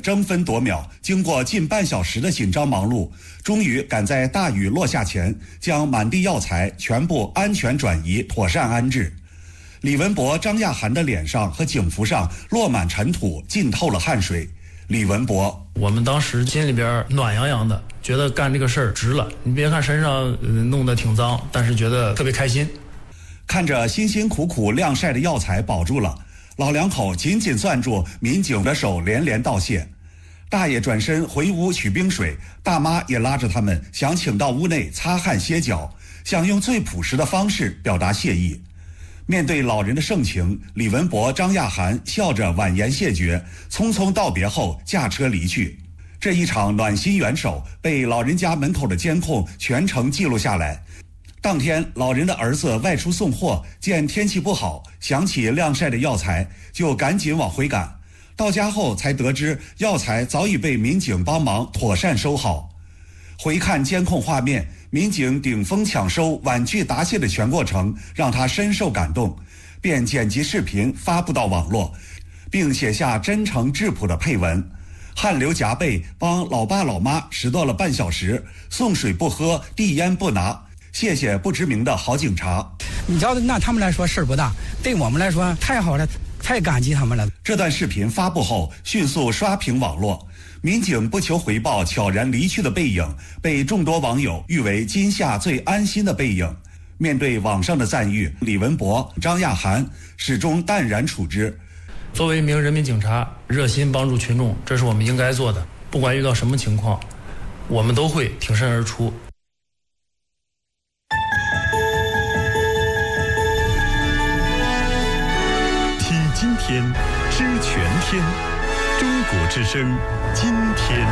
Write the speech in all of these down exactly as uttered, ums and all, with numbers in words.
争分夺秒，经过近半小时的紧张忙碌，终于赶在大雨落下前，将满地药材全部安全转移，妥善安置。李文博、张亚涵的脸上和警服上落满尘土，浸透了汗水。李文博： 我们当时心里边暖洋洋的，觉得干这个事儿值了。你别看身上、呃、弄得挺脏，但是觉得特别开心。 看着辛辛苦苦晾晒的药材保住了，老两口紧紧攥住民警的手，连连道谢。大爷转身回屋取冰水，大妈也拉着他们想请到屋内擦汗歇脚，想用最朴实的方式表达谢意。面对老人的盛情，李文博、张亚涵笑着婉言谢绝，匆匆道别后驾车离去。这一场暖心援手被老人家门口的监控全程记录下来。当天，老人的儿子外出送货，见天气不好，想起晾晒的药材，就赶紧往回赶。到家后才得知，药材早已被民警帮忙妥善收好。回看监控画面，民警顶风抢收、婉拒答谢的全过程，让他深受感动，便剪辑视频发布到网络，并写下真诚质朴的配文。汗流浃背，帮老爸老妈拾掇了半小时，送水不喝，递烟不拿。谢谢不知名的好警察。 你知道，那他们来说事儿不大，对我们来说太好了，太感激他们了。 这段视频发布后，迅速刷屏网络。民警不求回报悄然离去的背影，被众多网友誉为今夏最安心的背影。面对网上的赞誉，李文博、张亚涵始终淡然处之。 作为一名人民警察，热心帮助群众，这是我们应该做的。不管遇到什么情况，我们都会挺身而出。 今天知全天，中国之声，今天。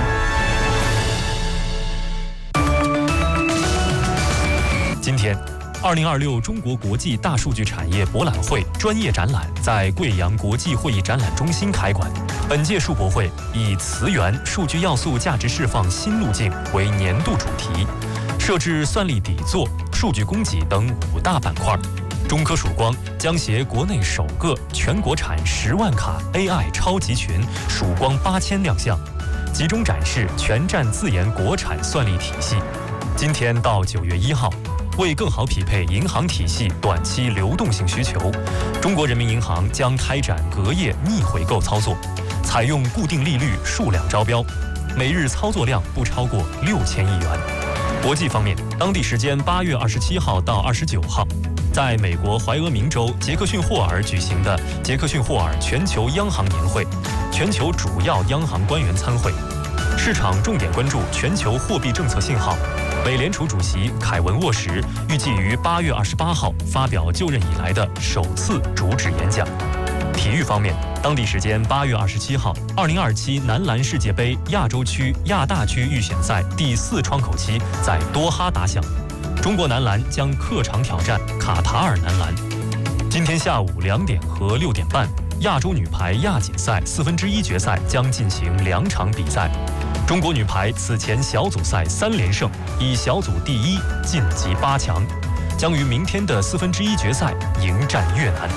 今天，二零二六中国国际大数据产业博览会专业展览在贵阳国际会议展览中心开馆。本届数博会以词源、数据要素价值释放新路径为年度主题，设置算力底座、数据供给等五大板块。中科曙光将携国内首个全国产十万卡 A I 超级群曙光八千亮相，集中展示全站自研国产算力体系。今天到九月一号，为更好匹配银行体系短期流动性需求，中国人民银行将开展隔夜逆回购操作，采用固定利率数量招标，每日操作量不超过六千亿元。国际方面，当地时间八月二十七号到二十九号。在美国怀俄明州杰克逊霍尔举行的杰克逊霍尔全球央行年会，全球主要央行官员参会，市场重点关注全球货币政策信号。美联储主席凯文沃什预计于八月二十八号发表就任以来的首次主旨演讲。体育方面，当地时间八月二十七号，二零二七男篮世界杯亚洲区亚大区预选赛第四窗口期在多哈打响。中国男篮将客场挑战卡塔尔男篮。今天下午两点和六点半，亚洲女排亚锦赛四分之一决赛将进行两场比赛。中国女排此前小组赛三连胜，以小组第一晋级八强，将于明天的四分之一决赛迎战越南。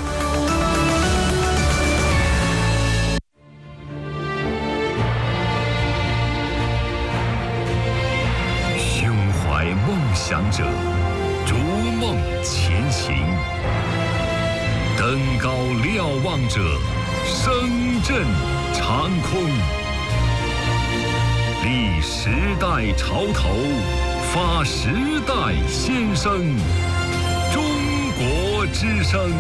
梦想者逐梦前行，登高瞭望者声震长空，立时代潮头，发时代先声，中国之声。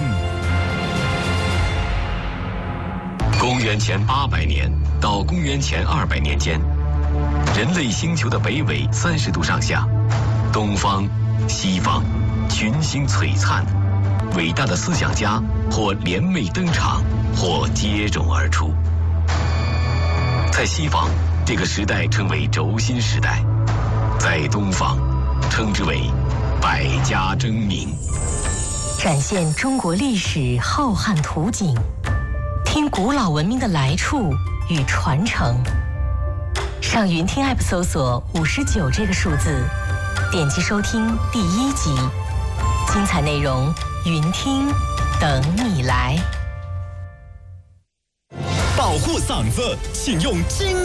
公元前八百年到公元前二百年间，人类星球的北纬三十度上下，东方、西方，群星璀璨，伟大的思想家或联袂登场，或接踵而出。在西方，这个时代称为轴心时代；在东方，称之为百家争鸣。 展现中国历史浩瀚图景，听古老文明的来处与传承。上云听 App 搜索五十九这个数字，点击收听第一集，精彩内容云听等你来。 保护嗓子，请用精